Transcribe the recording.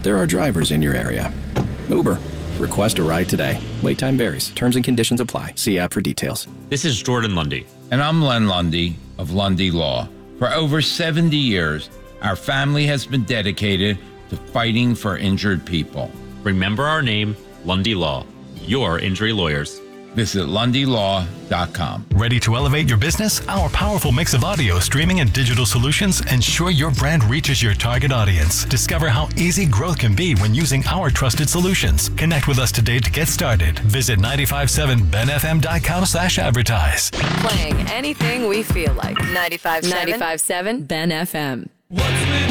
there are drivers in your area. Uber. Request a ride today. Wait time varies. Terms and conditions apply. See app for details. This is Jordan Lundy. And I'm Len Lundy of Lundy Law. For over 70 years, our family has been dedicated to fighting for injured people. Remember our name, Lundy Law. Your injury lawyers. Visit LundyLaw.com. Ready to elevate your business? Our powerful mix of audio, streaming, and digital solutions ensure your brand reaches your target audience. Discover how easy growth can be when using our trusted solutions. Connect with us today to get started. Visit 957benfm.com/advertise. Playing anything we feel like. 95.7 Ben FM. What's with